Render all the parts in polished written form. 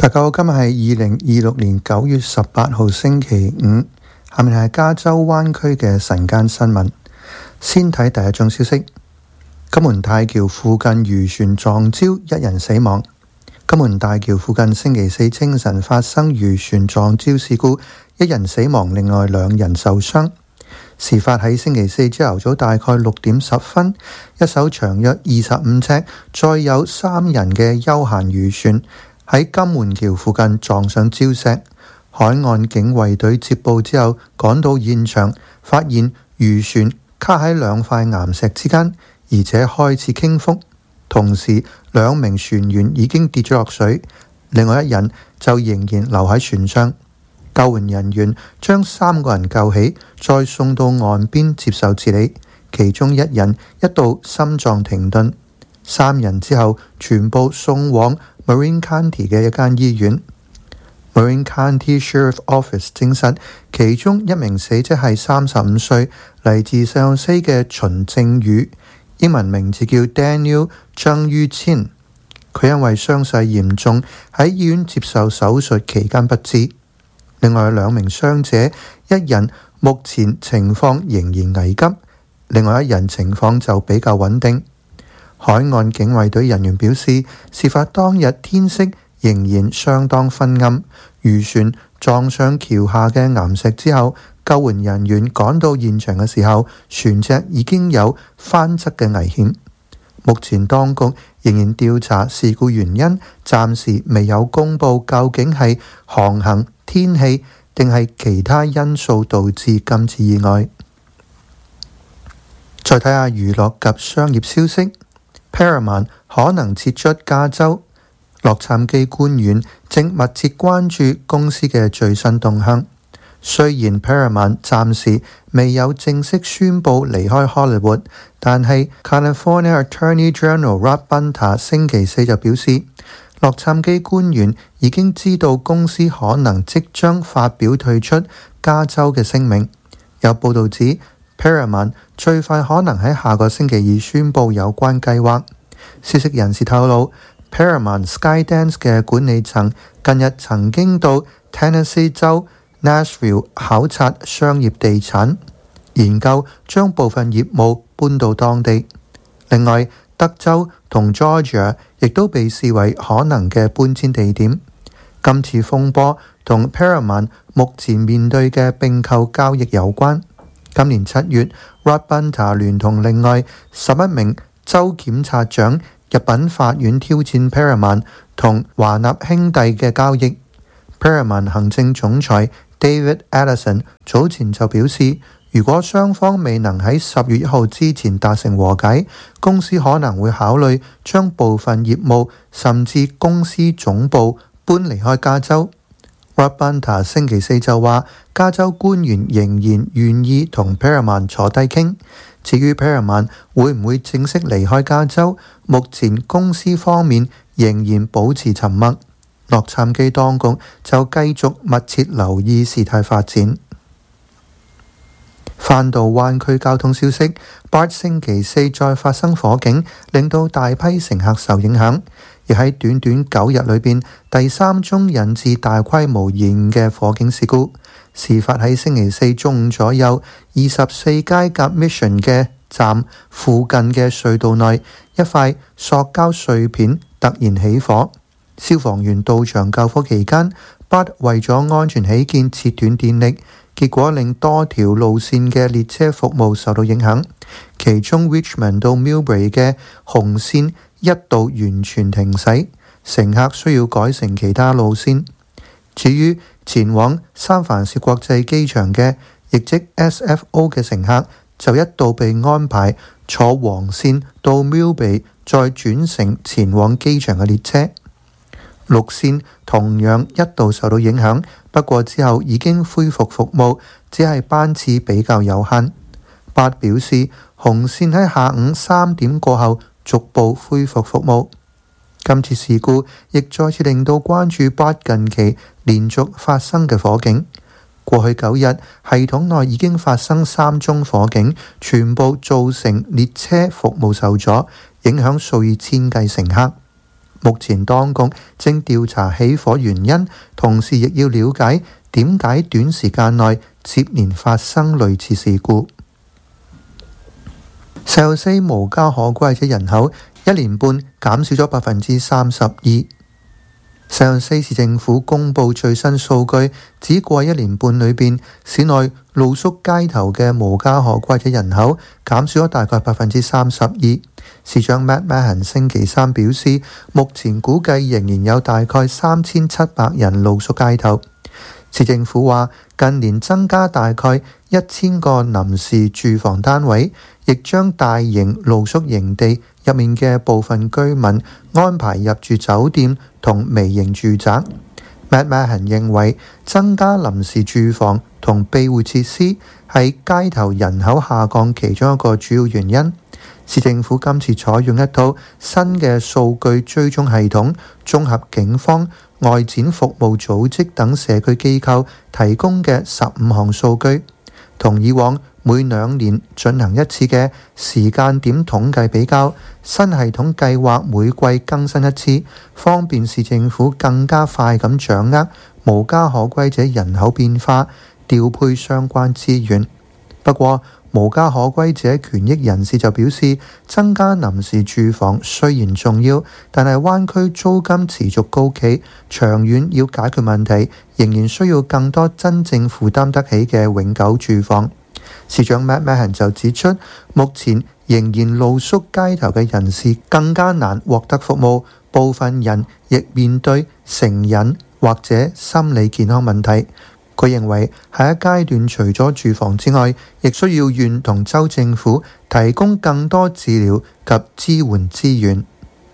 大家好，今日係2026年9月18號星期五，下面係加州灣區嘅晨間新聞。先睇第一宗消息，金門大橋附近漁船撞礁，一人死亡。金門大橋附近星期四清晨發生漁船撞礁事故，一人死亡，另外2人受傷。事發喺星期四朝頭早大概6點10分，一艘長約25尺、載有3人嘅休閒漁船喺金門橋附近撞上礁石，海岸警衛隊接報之後趕到現場，發現漁船卡喺2塊岩石之間，而且開始傾覆。同時2名船員已經跌咗落水，另外1人就仍然留喺船上。救援人員將3個人救起，再送到岸邊接受治理，其中1人一度心臟停頓，3人之後全部送往Marin County 嘅一間醫院。Marin County Sheriff Office 證實，其中1名死者係35歲，嚟自聖荷西嘅秦正宇，英文名字叫 Daniel 張于千。佢因為傷勢嚴重，喺醫院接受手術期間不治。另外2名傷者，1人目前情況仍然危急，另外1人情況就比較穩定。海岸警衛隊人員表示，事發當日天色仍然相當昏暗，漁船撞上橋下嘅岩石之後，救援人員趕到現場嘅時候，船隻已經有翻側嘅危險。目前當局仍然調查事故原因，暫時未有公布究竟係航行、天氣定係其他因素導致今次意外。再睇下娛樂及商業消息。Paramount 可能撤出加州，洛杉磯官員正密切關注公司嘅最新動向。雖然 Paramount 暫時未有正式宣布離開 Hollywood， 但係 California Attorney General Rob Bonta 星期四就表示，洛杉磯官員已經知道公司可能即將發表退出加州嘅聲明。有報導指Paramount 最快可能喺下個星期2宣布有關計劃。消息人士透露， Paramount Skydance 嘅管理層近日曾經到 Tennessee 州 Nashville 考察商業地產，研究將部分業務搬到當地。另外，德州同 Georgia 亦都被視為可能嘅搬遷地點。今次風波同 Paramount 目前面對嘅併購交易有關。今年7月 Rob Bonta 聯同另外11名州檢察長入稟法院挑戰 Paramount 同華納兄弟嘅交易。Paramount 行政總裁 David Ellison 早前就表示，如果雙方未能喺10月1號之前達成和解，公司可能會考慮將部分業務甚至公司總部搬離開加州。Rob Bonta 星期四就話，加州官員仍然願意同 Paramount 坐低傾。至於 Paramount 會唔會正式離開加州，目前公司方面仍然保持沉默。洛杉磯當局就繼續密切留意事態發展。翻到灣區交通消息，BART 星期四再發生火警，令到大批乘客受影響。而喺短短9日裏邊，第3宗引致大規模延誤嘅火警事故。事發喺星期四中午左右，24街夾 Mission 嘅站附近嘅隧道內，一塊塑膠碎片突然起火。消防員到場救火期間，BART 為咗安全起見切斷電力，結果令多條路線嘅列車服務受到影響。其中 Richmond 到 Millbrae 嘅紅線一度完全停駛，乘客需要改乘其他路線。至於前往三藩市國際機場嘅，亦即 SFO 嘅乘客，就一度被安排坐黃線到 Millbrae， 再轉乘前往機場嘅列車。綠線同樣一度受到影響，不過之後已經恢復服務，只係班次比較有限。BART表示，紅線喺下午3點過後逐步恢復服務。今次事故亦再次令到關注BART近期連續發生嘅火警。過去9日，系統內已經發生3宗火警，全部造成列車服務受阻，影響數以千計乘客。 目前當局正調查起火原因，同時亦要了解點解短時間內接連發生類似事故。聖荷西無家可歸者人口1年半減少咗32%。聖荷西市政府公布最新數據，指過1年半裏邊，市內露宿街頭嘅無家可歸者人口減少咗大概32%。市長 Matt Mahan 星期三表示，目前估計仍然有大概3700人露宿街頭。市政府話，近年增加大概1000個臨時住房單位，亦將大型露宿營地入面嘅部分居民安排入住酒店同微型住宅。Matt Mahan 認為，增加臨時住房同庇護設施係街頭人口下降其中一個主要原因。市政府今次採用一套新嘅數據追蹤系統，綜合警方、外展服務組織等社區機構提供嘅15項數據，同以往每2年進行一次嘅時間點統計比較。新系統計劃每季更新一次，方便市政府更加快咁掌握無家可歸者人口變化，調配相關資源。不過，無家可歸者權益人士就表示，增加臨時住房雖然重要，但係灣區租金持續高企，長遠要解決問題，仍然需要更多真正負擔得起嘅永久住房。市長 Matt Mahan 就指出，目前仍然露宿街頭嘅人士更加難獲得服務，部分人亦面對成癮或者心理健康問題。佢認為下一階段除咗住房之外，亦需要縣同州政府提供更多治療及支援資源。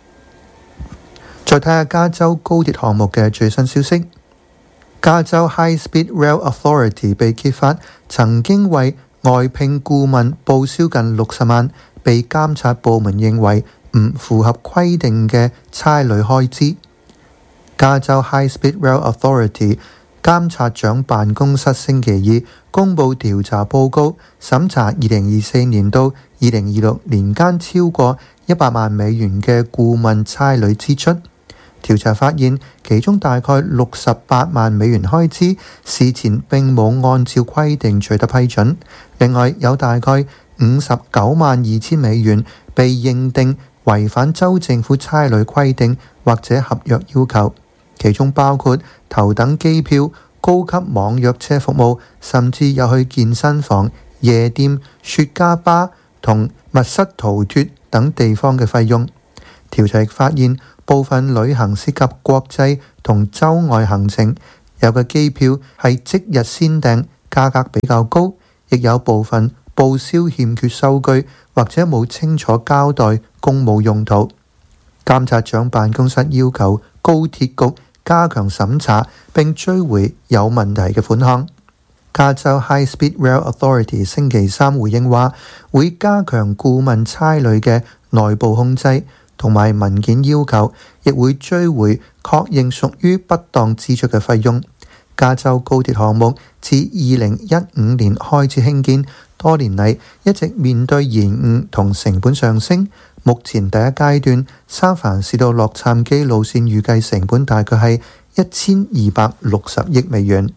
再睇下加州高鐵項目嘅最新消息，加州 High Speed Rail Authority 被揭發曾經為外聘顧問報銷近60萬，被監察部門認為唔符合規定嘅差旅開支。加州 High Speed Rail Authority監察長辦公室星期二公布調查報告，審查2024年到2026年間超過100萬美元嘅顧問差旅支出。調查發現，其中大概68萬美元開支事前並冇按照規定取得批准，另外有大概59萬2千美元被認定違反州政府差旅規定或者合約要求，其中包括頭等機票、高級網約車服務，甚至有去健身房、夜店、雪茄吧同密室逃脫等地方嘅費用。調查亦發現，部分旅行涉及國際同州外行程，有嘅機票係即日先訂，價格比較高，亦有部分報銷欠缺收據或者冇清楚交代公務用途。監察長辦公室要求高鐵局加強審查並追回有問題嘅款項。加州 High Speed Rail Authority 星期三回應話，會加強顧問差旅嘅內部控制同埋文件要求，亦會追回確認屬於不當支出嘅費用。加州高鐵項目自2015年開始興建，多年嚟一直面對延誤同成本上升。目前第一階段三藩市到洛杉磯路線預計成本大概係1260億美元。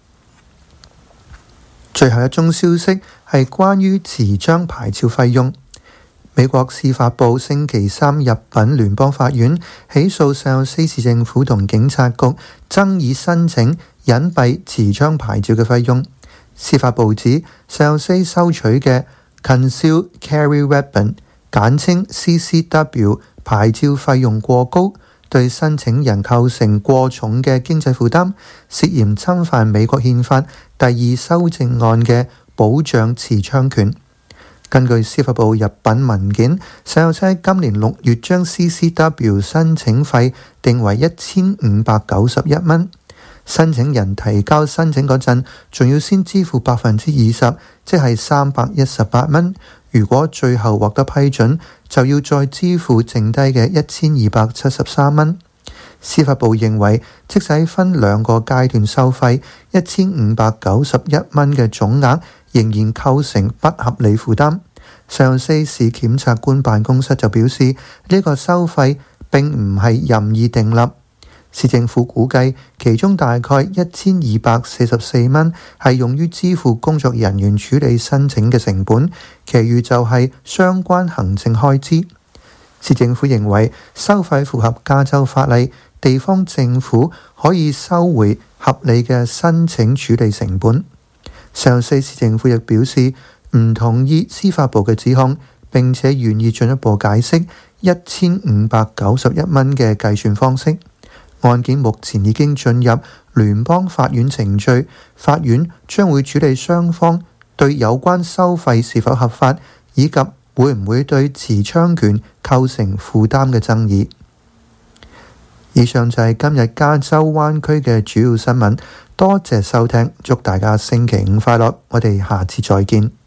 最後一宗消息係關於持槍牌照費用。美國司法部星期三入稟聯邦法院，起訴聖荷西市政府同警察局爭議申請隱蔽持槍牌照嘅費用。司法部指聖荷西收取嘅 Concealed Carry Weapon 簡稱 CCW 牌照費用過高，對申請人構成過重嘅經濟負擔，涉嫌侵犯美國憲法第2修正案嘅保障持槍權。根據司法部入稟文件，聖荷西今年6月將 CCW 申請費定為1591蚊。申請人提交申請嗰陣，仲要先支付20%，即係318蚊。如果最後獲得批准，就要再支付剩低嘅1273蚊。司法部認為，即使分2個階段收費，1591蚊嘅總額仍然構成不合理負擔。聖荷西市檢察官辦公室就表示，呢個收費並唔係任意訂立。市政府估計，其中大概1244蚊係用於支付工作人員處理申請嘅成本，其餘就係相關行政開支。市政府認為收費符合加州法例，地方政府可以收回合理嘅申請處理成本。上市市政府亦表示唔同意司法部嘅指控，並且願意進一步解釋1591蚊嘅計算方式。案件目前已經進入聯邦法院程序，法院將會處理雙方對有關收費是否合法，以及會唔會對持槍權構成負擔嘅爭議。以上就係今日加州灣區嘅主要新聞，多謝收聽，祝大家星期五快樂，我哋下次再見。